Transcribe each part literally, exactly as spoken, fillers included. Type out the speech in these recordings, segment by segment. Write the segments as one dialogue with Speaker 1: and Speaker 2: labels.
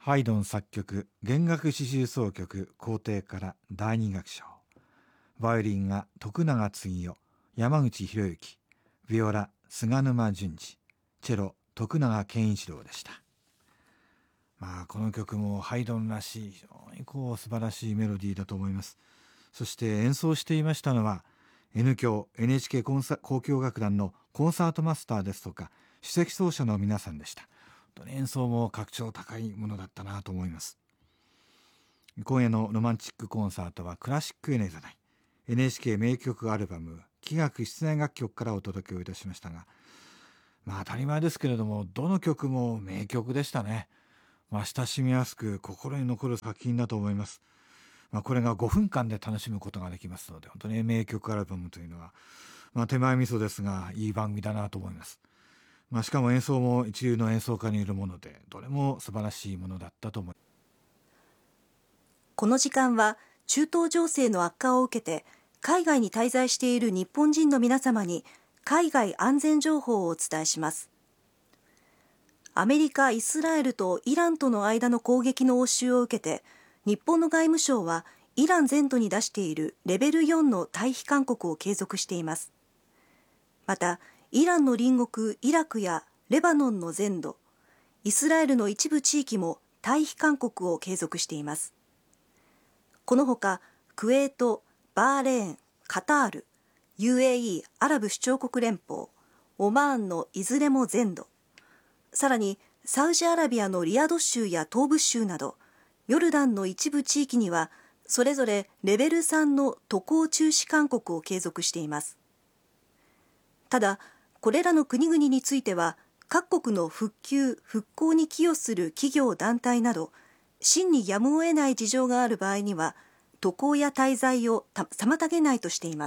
Speaker 1: ハイドン作曲弦楽四重奏曲皇帝から第二楽章。バイオリンが徳永次夫、山口博之、ビオラ菅沼淳二、チェロ徳永健一郎でした。まあこの曲もハイドンらしい非常にこう素晴らしいメロディーだと思います。そして演奏していましたのは N 響 エヌエイチケー コンサ交響楽団のコンサートマスターですとか首席奏者の皆さんでした。本当に演奏も格調高いものだったなと思います。今夜のロマンチックコンサートはクラシックエネザナイ エヌエイチケー 名曲アルバム器楽室内楽曲からお届けをいたしましたが、まあ当たり前ですけれどもどの曲も名曲でしたね。まあ、親しみやすく心に残る作品だと思います。まあ、これがごふんかんで楽しむことができますので、本当に名曲アルバムというのは、まあ、手前味噌ですがいい番組だなと思います。まあ、しかも演奏も一流の演奏家によるもので、どれも素晴らしいものだったと思います。
Speaker 2: この時間は中東情勢の悪化を受けて海外に滞在している日本人の皆様に海外安全情報をお伝えします。アメリカ、イスラエルとイランとの間の攻撃の応酬を受けて、日本の外務省はイラン全土に出しているレベルよんの退避勧告を継続しています。また、イランの隣国イラクやレバノンの全土、イスラエルの一部地域も退避勧告を継続しています。このほか、クウェート、バーレーン、カタール、ユーエーイー アラブ首長国連邦、オマーンのいずれも全土、さらにサウジアラビアのリヤド州や東部州などヨルダンの一部地域にはそれぞれレベルさんの渡航中止勧告を継続しています。ただこれらの国々については各国の復旧・復興に寄与する企業団体など真にやむを得ない事情がある場合には渡航や滞在を妨げないとしています。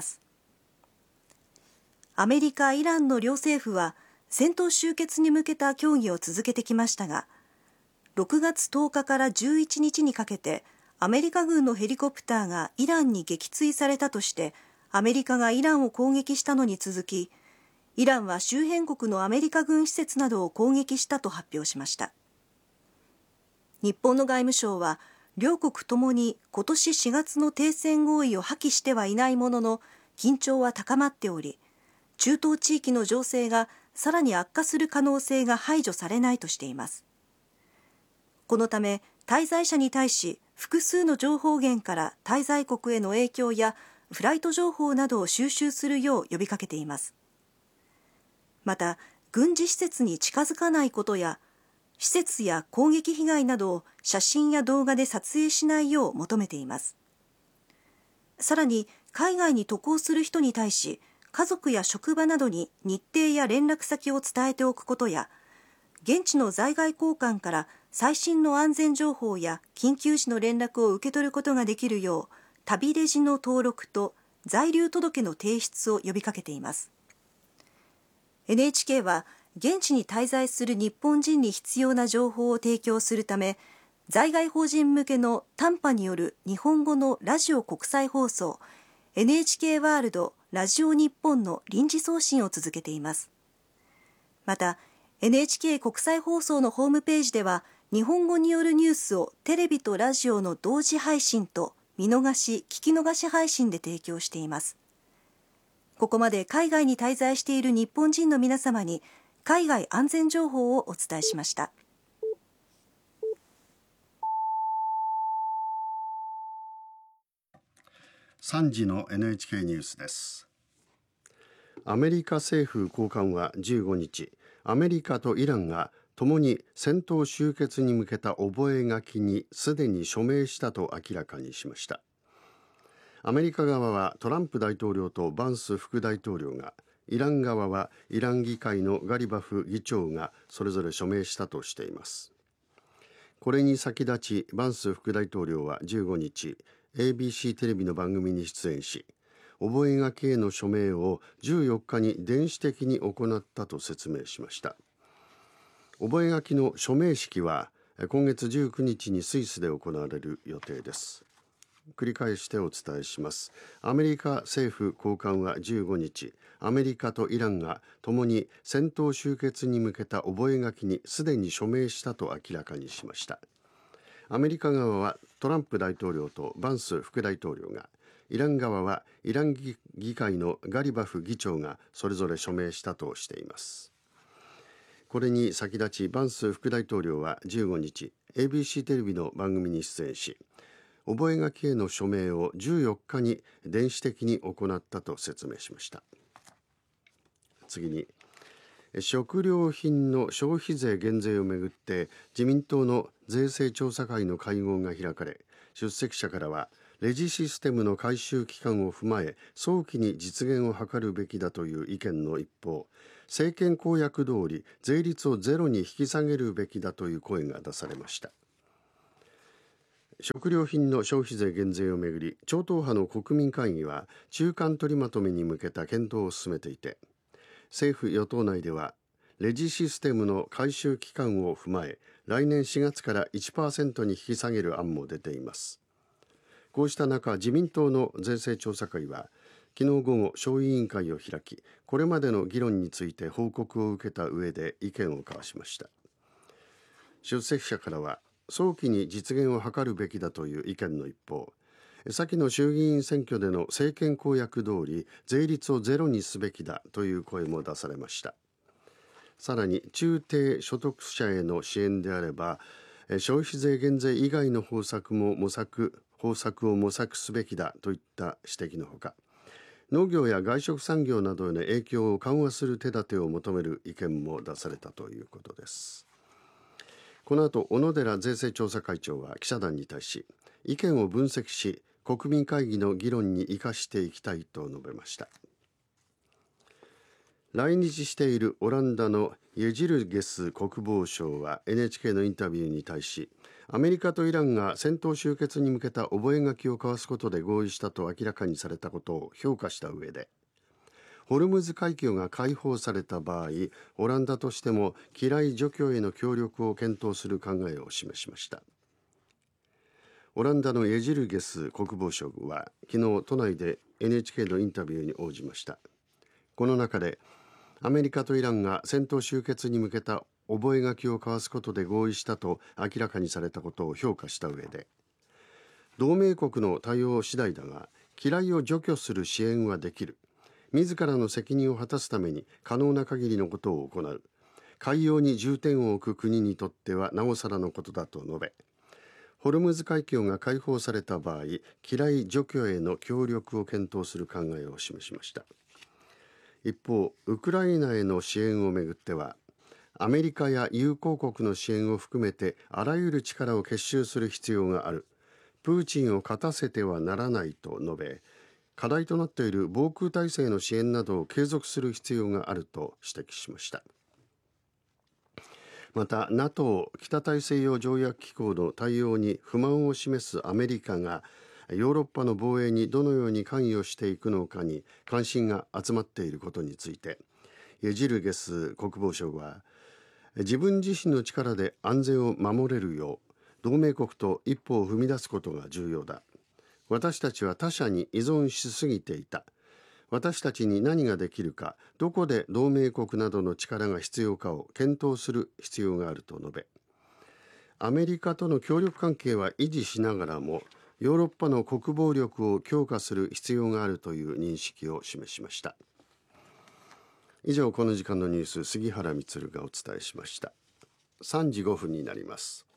Speaker 2: アメリカ・イランの両政府は戦闘終結に向けた協議を続けてきましたが、ろくがつとおかからじゅういちにちにかけてアメリカ軍のヘリコプターがイランに撃墜されたとしてアメリカがイランを攻撃したのに続き、イランは周辺国のアメリカ軍施設などを攻撃したと発表しました。日本の外務省は両国ともに今年しがつの停戦合意を破棄してはいないものの緊張は高まっており、中東地域の情勢がさらに悪化する可能性が排除されないとしています。このため滞在者に対し複数の情報源から滞在国への影響やフライト情報などを収集するよう呼びかけています。また軍事施設に近づかないことや施設や攻撃被害などを写真や動画で撮影しないよう求めています。さらに海外に渡航する人に対し家族や職場などに日程や連絡先を伝えておくことや、現地の在外公館から最新の安全情報や緊急時の連絡を受け取ることができるよう、旅レジの登録と在留届の提出を呼びかけています。エヌエイチケー は現地に滞在する日本人に必要な情報を提供するため、在外邦人向けの短波による日本語のラジオ国際放送 エヌエイチケー ワールドラジオ日本の臨時送信を続けています。また エヌエイチケー 国際放送のホームページでは日本語によるニュースをテレビとラジオの同時配信と見逃し聞き逃し配信で提供しています。ここまで海外に滞在している日本人の皆様に海外安全情報をお伝えしました。
Speaker 3: さんじの エヌエイチケー ニュースです。アメリカ政府高官はじゅうごにち、アメリカとイランがともに戦闘終結に向けた覚書にすでに署名したと明らかにしました。アメリカ側はトランプ大統領とバンス副大統領が、イラン側はイラン議会のガリバフ議長がそれぞれ署名したとしています。これに先立ちバンス副大統領はじゅうごにち、エービーシー テレビの番組に出演し、覚書への署名をじゅうよっかに電子的に行ったと説明しました。覚書の署名式は今月じゅうくにちにスイスで行われる予定です。繰り返してお伝えします。アメリカ政府高官はじゅうごにち、アメリカとイランがともに戦闘終結に向けた覚書にすでに署名したと明らかにしました。 アメリカ側はトランプ大統領とバンス副大統領が、イラン側はイラン議会のガリバフ議長がそれぞれ署名したとしています。これに先立ちバンス副大統領はじゅうごにち エービーシー テレビの番組に出演し、覚書への署名をじゅうよっかに電子的に行ったと説明しました。次に、食料品の消費税減税をめぐって自民党の税制調査会の会合が開かれ、出席者からはレジシステムの改修期間を踏まえ早期に実現を図るべきだという意見の一方、政権公約通り税率をゼロに引き下げるべきだという声が出されました。食料品の消費税減税をめぐり、超党派の国民会議は中間取りまとめに向けた検討を進めていて、政府与党内ではレジシステムの改修期間を踏まえ来年しがつから いちパーセント に引き下げる案も出ています。こうした中、自民党の税制調査会は昨日午後小委員会を開き、これまでの議論について報告を受けた上で意見を交わしました。出席者からは早期に実現を図るべきだという意見の一方、先の衆議院選挙での政権公約通り税率をゼロにすべきだという声も出されました。さらに、中低所得者への支援であれば消費税減税以外の方策も模索方策を模索すべきだといった指摘のほか、農業や外食産業などへの影響を緩和する手立てを求める意見も出されたということです。この後、小野寺税制調査会長は記者団に対し、意見を分析し国民会議の議論に生かしていきたいと述べました。来日しているオランダのイェジルゲス国防相は エヌエイチケー のインタビューに対し、アメリカとイランが戦闘終結に向けた覚書を交わすことで合意したと明らかにされたことを評価した上で、ホルムズ海峡が開放された場合、オランダとしても機雷除去への協力を検討する考えを示しました。オランダのイェジルゲス国防相は昨日都内で エヌエイチケー のインタビューに応じました。この中で、アメリカとイランが戦闘終結に向けた覚書を交わすことで合意したと明らかにされたことを評価した上で、同盟国の対応次第だが機雷を除去する支援はできる、自らの責任を果たすために可能な限りのことを行う、海洋に重点を置く国にとってはなおさらのことだと述べ、ホルムズ海峡が開放された場合、機雷除去への協力を検討する考えを示しました。一方、ウクライナへの支援をめぐっては、アメリカや友好国の支援を含めてあらゆる力を結集する必要がある、プーチンを勝たせてはならないと述べ、課題となっている防空体制の支援などを継続する必要があると指摘しました。また ナトー 北大西洋条約機構の対応に不満を示すアメリカがヨーロッパの防衛にどのように関与していくのかに関心が集まっていることについて、イェジルゲス国防相は、自分自身の力で安全を守れるよう同盟国と一歩を踏み出すことが重要だ。私たちは他者に依存しすぎていた。私たちに何ができるか、どこで同盟国などの力が必要かを検討する必要があると述べ、アメリカとの協力関係は維持しながらもヨーロッパの国防力を強化する必要があるという認識を示しました。以上、この時間のニュース、杉原充がお伝えしました。さんじごふんになります。